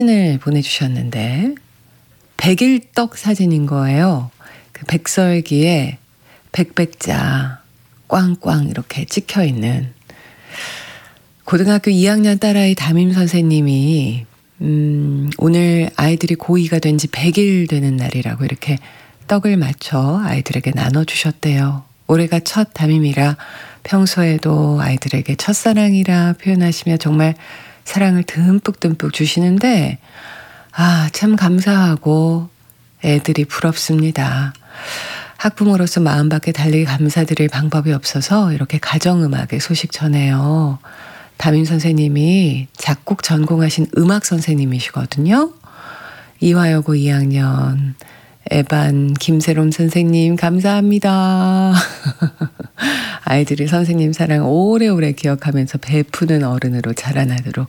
사진을 보내주셨는데 백일떡 사진인 거예요. 그 백설기에 백백자 꽝꽝 이렇게 찍혀 있는 고등학교 2학년 딸아이 담임 선생님이 오늘 아이들이 고2가 된 지 100일 되는 날이라고 이렇게 떡을 맞춰 아이들에게 나눠주셨대요. 올해가 첫 담임이라 평소에도 아이들에게 첫사랑이라 표현하시며 정말 사랑을 듬뿍듬뿍 주시는데 참 감사하고 애들이 부럽습니다. 학부모로서 마음밖에 달리 감사드릴 방법이 없어서 이렇게 가정음악의 소식 전해요. 담임 선생님이 작곡 전공하신 음악 선생님이시거든요. 이화여고 2학년 에반 김세롬 선생님 감사합니다. 아이들이 선생님 사랑 오래오래 기억하면서 베푸는 어른으로 자라나도록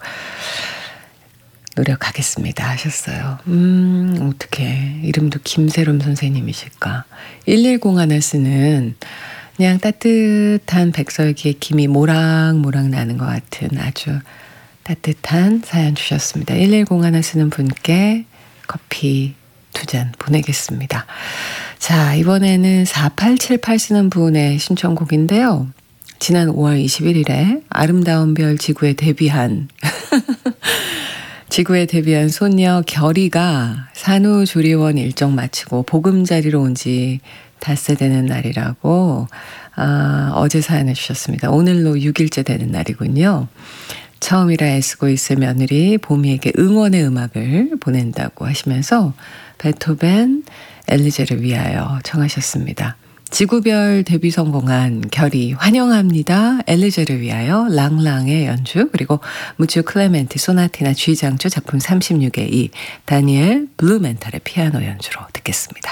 노력하겠습니다 하셨어요. 어떡해. 이름도 김세롬 선생님이실까. 110 그냥 따뜻한 백설기의 김이 모락모락 나는 것 같은 아주 따뜻한 사연 주셨습니다. 110 쓰는 분께 커피 2잔 보내겠습니다. 자, 이번에는 4878 쓰는 분의 신청곡인데요. 지난 5월 21일에 아름다운 별 지구에 데뷔한 소녀 결이가 산후조리원 일정 마치고 보금자리로 온 지 닷새 되는 날이라고 어제 사연을 주셨습니다. 오늘로 6일째 되는 날이군요. 처음이라 애쓰고 있을 며느리 보미에게 응원의 음악을 보낸다고 하시면서 베토벤 엘리제를 위하여 청하셨습니다. 지구별 데뷔 성공한 결이 환영합니다. 엘리제를 위하여 랑랑의 연주 그리고 무츠 클레멘티 소나티나 G장조 작품 36의 2 다니엘 블루멘탈의 피아노 연주로 듣겠습니다.